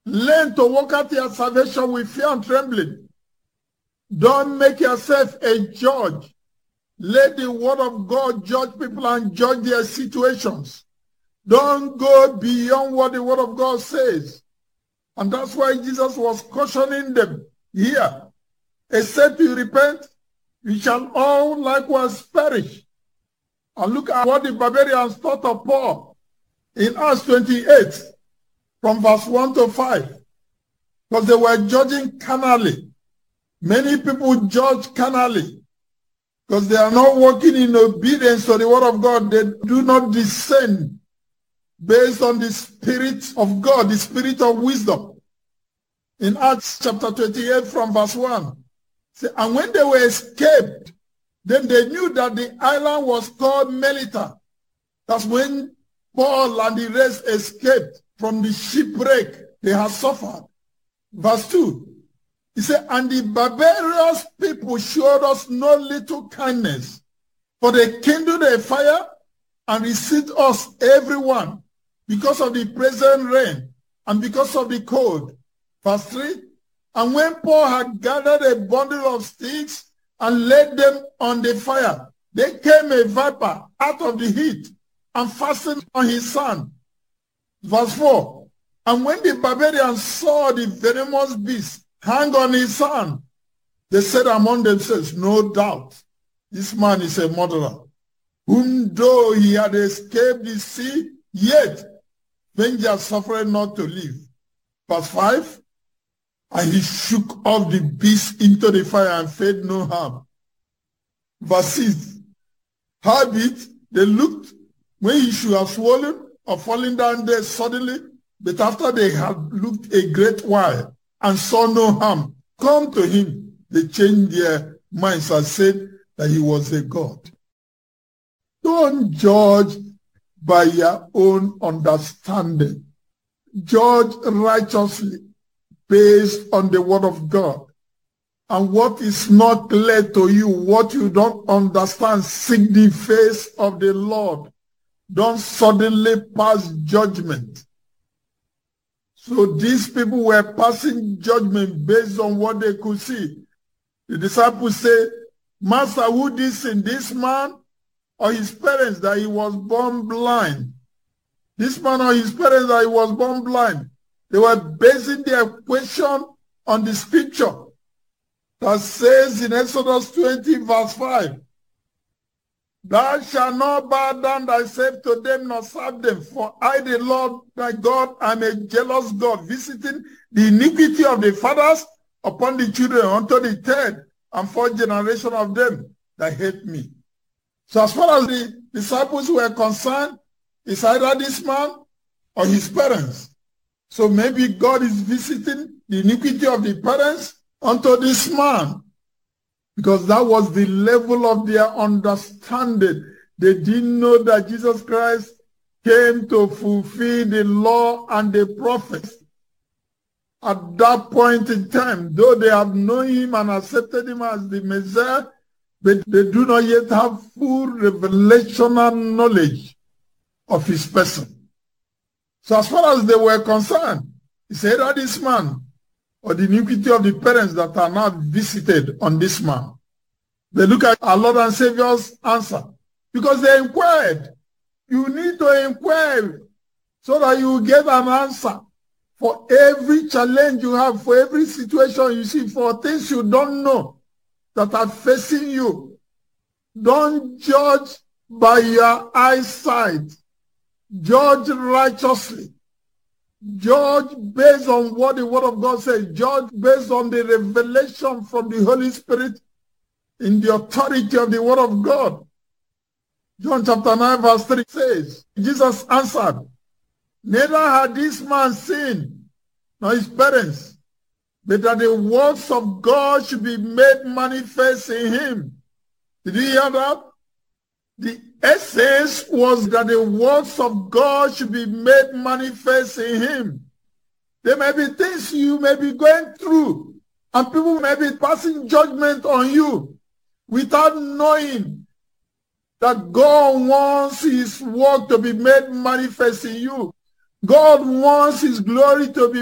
Learn to work out your salvation with fear and trembling. Don't make yourself a judge. Let the word of God judge people and judge their situations. Don't go beyond what the word of God says. And that's why Jesus was cautioning them here. Except you repent, we shall all likewise perish. And look at what the barbarians thought of Paul in Acts 28, from verse 1 to 5. Because they were judging carnally. Many people judge carnally because they are not walking in obedience to the word of God. They do not discern based on the Spirit of God, the Spirit of wisdom. In Acts chapter 28 from verse 1, and when they were escaped, then they knew that the island was called Melita. That's when Paul and the rest escaped from the shipwreck they had suffered. Verse 2, he said, and the barbarous people showed us no little kindness, for they kindled a fire and received us everyone because of the present rain and because of the cold. Verse 3, and when Paul had gathered a bundle of sticks and laid them on the fire, there came a viper out of the heat and fastened on his hand. Verse 4, and when the barbarians saw the venomous beast hang on his hand, they said among themselves, no doubt, this man is a murderer, whom though he had escaped the sea, yet vengeance suffered not to live. Verse 5, and he shook off the beast into the fire and felt no harm. Verse 6, howbeit they looked when he should have swollen or fallen down there suddenly, but after they had looked a great while and saw no harm come to him, they changed their minds and said that he was a god. Don't judge by your own understanding. Judge righteously based on the word of God. And what is not clear to you, what you don't understand, seek the face of the Lord. Don't suddenly pass judgment. So these people were passing judgment based on what they could see. The disciples say, Master, who did sin, this man or his parents that he was born blind? This man or his parents that he was born blind? They were basing their question on the scripture that says in Exodus 20 verse 5, thou shalt not bow down thyself to them nor serve them, for I, the Lord thy God, am a jealous God, visiting the iniquity of the fathers upon the children unto the third and fourth generation of them that hate me. So as far as the disciples were concerned, it's either this man or his parents. So maybe God is visiting the iniquity of the parents unto this man, because that was the level of their understanding. They didn't know that Jesus Christ came to fulfill the law and the prophets. At that point in time, though they have known him and accepted him as the Messiah, but they do not yet have full revelational knowledge of his person. So as far as they were concerned, it's either this man or the iniquity of the parents that are now visited on this man. They look at our Lord and Savior's answer because they inquired. You need to inquire so that you will get an answer for every challenge you have, for every situation you see, for things you don't know that are facing you. Don't judge by your eyesight. Judge righteously. Judge based on what the word of God says. Judge based on the revelation from the Holy Spirit in the authority of the word of God. John chapter 9 verse 3 says, Jesus answered, neither had this man sinned, nor his parents, but that the works of God should be made manifest in him. Did you hear that? The essence was that the works of God should be made manifest in him. There may be things you may be going through, and people may be passing judgment on you without knowing that God wants his work to be made manifest in you. God wants his glory to be